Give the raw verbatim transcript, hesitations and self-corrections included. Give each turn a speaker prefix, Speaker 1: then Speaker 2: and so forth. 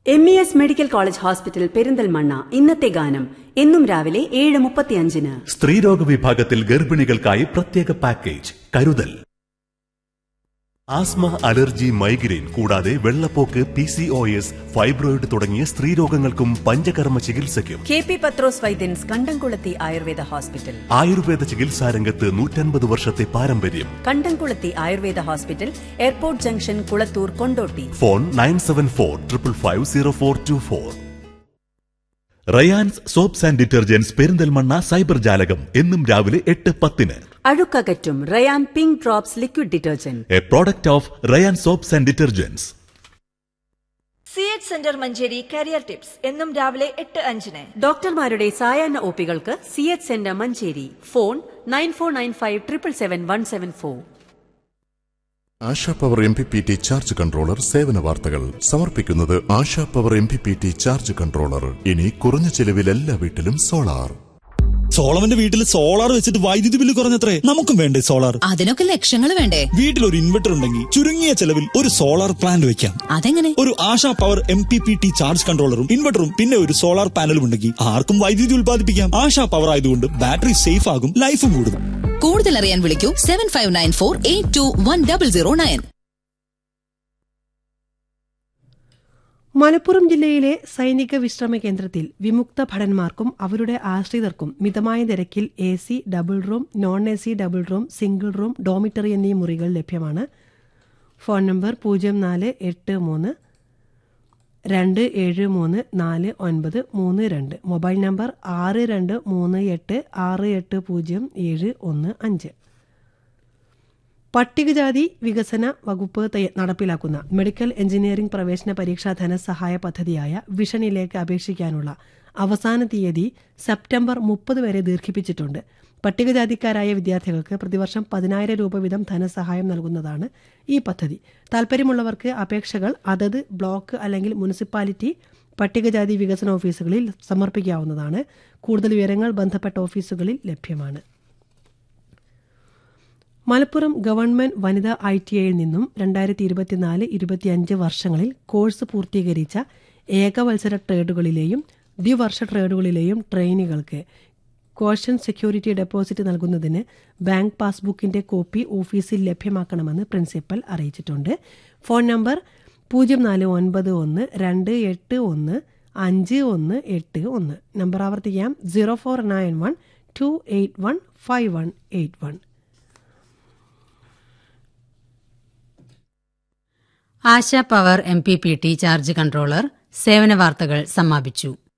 Speaker 1: M E S medical college hospital Perinthalmanna. ഇന്നത്തെ ഗാനം എന്നും രാവിലെ ഏഴ് മുപ്പത്തിയഞ്ചിന്.
Speaker 2: സ്ത്രീരോഗ വിഭാഗത്തിൽ ഗർഭിണികൾക്കായി പ്രത്യേക പാക്കേജ് കരുതൽ. ആസ്മ, അലർജി, മൈഗ്രെയിൻ കൂടാതെ വെള്ളപ്പോക്ക്, P C O S, fibroid തുടങ്ങിയ സ്ത്രീരോഗങ്ങൾക്കും പഞ്ചകർമ്മ ചികിത്സയ്ക്കും
Speaker 1: കെ പി പത്രോസ് വൈദ്യൻസ് കണ്ടംകുളത്തി ആയുർവേദ ഹോസ്പിറ്റൽ.
Speaker 2: ആയുർവേദ ചികിത്സാരംഗത്ത് നൂറ്റൻപത് വർഷത്തെ പാരമ്പര്യം.
Speaker 1: കണ്ടംകുളത്തി Ayurveda hospital, airport junction, Kulathur, Kondotty.
Speaker 2: Phone nine seven four triple five zero four to four. Rayan's soaps and detergents Perinthalmanna cyber ജാലകം എന്നും രാവിലെ എട്ട് പത്തിന്.
Speaker 1: അഴുക്കകറ്റും Ryan pink drops liquid detergent,
Speaker 2: A product of Ryan soaps and detergents.
Speaker 3: C H centre Manjeri career tips എന്നും രാവിലെ എട്ട് അഞ്ചിന്.
Speaker 1: ഡോക്ടർമാരുടെ സായാഹ്ന ഒപികൾക്ക് C H centre Manjeri. Phone nine four nine five triple seven one seven four.
Speaker 4: ASHA power M P P T charge controller സേവന വാർത്തകൾ സമർപ്പിക്കുന്നത് ASHA power M P P T charge controller. ഇനി കുറഞ്ഞ ചെലവിൽ എല്ലാ വീട്ടിലും സോളാർ.
Speaker 5: സോളവന്റെ വീട്ടിൽ സോളാർ വെച്ചിട്ട് വൈദ്യുതി ബില്ല് കുറഞ്ഞത്രേ. നമുക്കും വേണ്ടേ സോളാർ?
Speaker 6: അതിനൊക്കെ ലക്ഷങ്ങൾ വേണ്ടേ?
Speaker 5: വീട്ടിൽ ഒരു ഇൻവെർട്ടർ ഉണ്ടെങ്കിൽ ചുരുങ്ങിയ ചെലവിൽ ഒരു സോളാർ പ്ലാന്റ് വെക്കാം.
Speaker 6: അതെങ്ങനെ?
Speaker 5: ഒരു ASHA power M P P T charge കൺട്രോളറും ഇൻവെർട്ടറും പിന്നെ ഒരു സോളാർ പാനലും ഉണ്ടെങ്കിൽ ആർക്കും വൈദ്യുതി ഉൽപ്പാദിപ്പിക്കാം. ആശാ പവർ ആയതുകൊണ്ട് ബാറ്ററി സേഫ് ആകും, ലൈഫും കൂടും.
Speaker 6: കൂടുതൽ അറിയാൻ വിളിക്കൂ seven five nine four eight to one double zero nine.
Speaker 7: Malappuram ജില്ലയിലെ സൈനിക വിശ്രമ കേന്ദ്രത്തിൽ വിമുക്ത ഭടന്മാർക്കും അവരുടെ ആശ്രിതർക്കും മിതമായ നിരക്കിൽ A C double room, non A C double room, single room, dormitory എന്നീ മുറികൾ ലഭ്യമാണ്. ഫോൺ നമ്പർ പൂജ്യം നാല് എട്ട് മൂന്ന് രണ്ട് ഏഴ് മൂന്ന് നാല് ഒൻപത് മൂന്ന് രണ്ട്. മൊബൈൽ നമ്പർ ആറ് രണ്ട് മൂന്ന് എട്ട് ആറ് എട്ട് പൂജ്യം ഏഴ് ഒന്ന് അഞ്ച്. പട്ടികജാതി വികസന വകുപ്പ് നടപ്പിലാക്കുന്ന മെഡിക്കൽ എഞ്ചിനീയറിംഗ് പ്രവേശന പരീക്ഷാ ധനസഹായ പദ്ധതിയായ വിഷനിലേക്ക് അപേക്ഷിക്കാനുള്ള അവസാന തീയതി സെപ്റ്റംബർ മുപ്പത് വരെ ദീർഘിപ്പിച്ചിട്ടുണ്ട്. പട്ടികജാതിക്കാരായ വിദ്യാർത്ഥികൾക്ക് പ്രതിവർഷം പതിനായിരം രൂപ വീതം ധനസഹായം നൽകുന്നതാണ് ഈ പദ്ധതി. താൽപര്യമുള്ളവർക്ക് അപേക്ഷകൾ അതത് ബ്ലോക്ക് അല്ലെങ്കിൽ മുനിസിപ്പാലിറ്റി പട്ടികജാതി വികസന ഓഫീസുകളിൽ സമർപ്പിക്കാവുന്നതാണ്. കൂടുതൽ വിവരങ്ങൾ ബന്ധപ്പെട്ട ഓഫീസുകളിൽ ലഭ്യമാണ്. മലപ്പുറം ഗവൺമെന്റ് വനിതാ ഐ ടി ഐയിൽ നിന്നും രണ്ടായിരത്തി ഇരുപത്തിനാല് ഇരുപത്തിയഞ്ച് വർഷങ്ങളിൽ കോഴ്സ് പൂർത്തീകരിച്ച ഏകവത്സര ട്രേഡുകളിലെയും ദ്വിവർഷ ട്രേഡുകളിലെയും ട്രെയിനികൾക്ക് കോഷൻ സെക്യൂരിറ്റി ഡെപ്പോസിറ്റ് നൽകുന്നതിന് ബാങ്ക് പാസ്ബുക്കിന്റെ കോപ്പി ഓഫീസിൽ ലഭ്യമാക്കണമെന്ന് പ്രിൻസിപ്പൽ അറിയിച്ചിട്ടുണ്ട്. ഫോൺ നമ്പർ പൂജ്യം നാല് ഒൻപത് ഒന്ന് രണ്ട് എട്ട് ഒന്ന് അഞ്ച് ഒന്ന് എട്ട് ഒന്ന്. നമ്പർ ആവർത്തിക്കാം zero four nine one two eight one five one eight one.
Speaker 8: ASHA power M P P T charge controller സേവന വാർത്തകൾ സമാപിച്ചു.